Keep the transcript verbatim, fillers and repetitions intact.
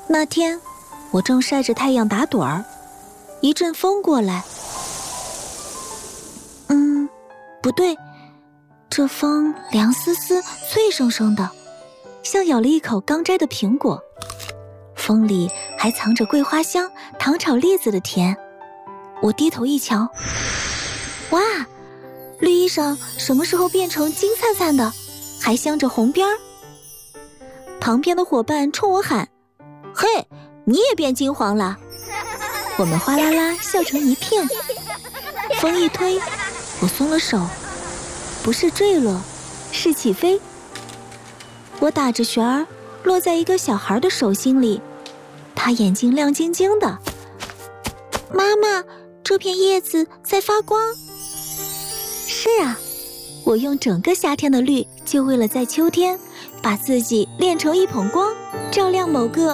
那天，我正晒着太阳打盹儿，一阵风过来。嗯，不对，这风凉丝丝、脆生生的，像咬了一口刚摘的苹果。风里还藏着桂花香、糖炒栗子的甜。我低头一瞧，哇，绿衣裳什么时候变成金灿灿的，还镶着红边儿？旁边的伙伴冲我喊：“嘿，你也变金黄了！”我们哗啦啦笑成一片。风一推，我松了手，不是坠落，是起飞。我打着旋儿，落在一个小孩的手心里，他眼睛亮晶晶的。妈妈，这片叶子在发光。是啊，我用整个夏天的绿，就为了在秋天把自己炼成一捧光，照亮某个